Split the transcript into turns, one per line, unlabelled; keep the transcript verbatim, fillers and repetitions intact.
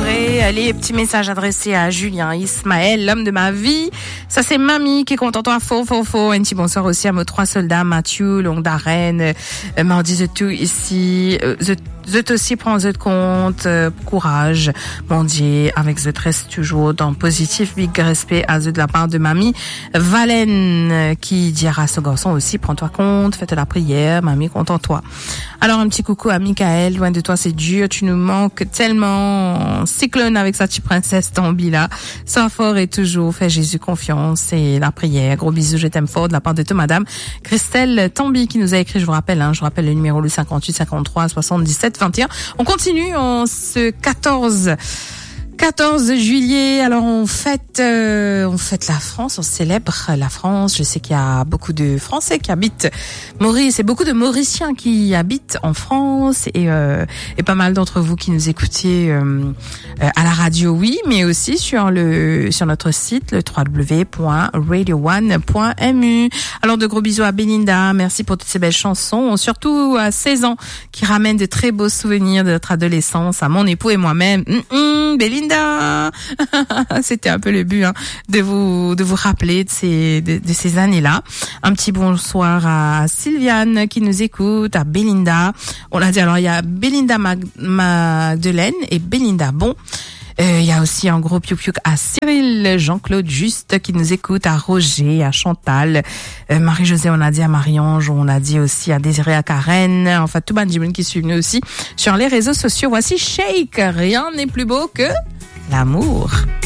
adoré. Les petits messages adressés à Julien, Ismaël, l'homme de ma vie. Ça, c'est Mamie qui est contente. Faux, faux, faux. Un petit bonsoir aussi à mes trois soldats, Mathieu, Long d'Arène, euh, Mardi The Two ici, euh, The Zut aussi prend Zut compte, euh, courage, mon Dieu, avec Zut reste toujours dans positif, big respect à Zut de la part de Mamie Valène, euh, qui dira à ce garçon aussi, prends-toi compte, faites la prière, Mamie, contente-toi. Alors un petit coucou à Michael, loin de toi c'est dur, tu nous manques tellement, cyclone avec sa petite princesse Tambi là, sois fort et toujours, fais Jésus confiance et la prière, gros bisous, je t'aime fort de la part de toi madame Christelle Tambi qui nous a écrit, je vous rappelle, hein, je vous rappelle le numéro le cinquante-huit cinquante-trois soixante-dix-sept vingt et un. On continue en ce quatorze juillet. Alors on fête, euh, on fête la France, on célèbre la France. Je sais qu'il y a beaucoup de Français qui habitent Maurice et beaucoup de Mauriciens qui habitent en France et, euh, et pas mal d'entre vous qui nous écoutiez euh, à la radio, oui, mais aussi sur le sur notre site le w w w point radio one point m u. Alors de gros bisous à Belinda, merci pour toutes ces belles chansons, surtout à seize ans qui ramènent de très beaux souvenirs de notre adolescence à mon époux et moi-même. Mmh, Belinda. C'était un peu le but, hein, de vous de vous rappeler de ces de, de ces années-là. Un petit bonsoir à Sylviane qui nous écoute, à Belinda. On l'a dit, alors il y a Belinda Mag- Magdeleine et Belinda Bon. Il euh, y a aussi un gros piou-piou à Cyril, Jean-Claude Juste qui nous écoute, à Roger, à Chantal, euh, Marie-Josée, on a dit à Marie-Ange, on a dit aussi à Désiré, à Karen, enfin tout le monde qui suit nous aussi sur les réseaux sociaux. Voici Shake, rien n'est plus beau que l'amour.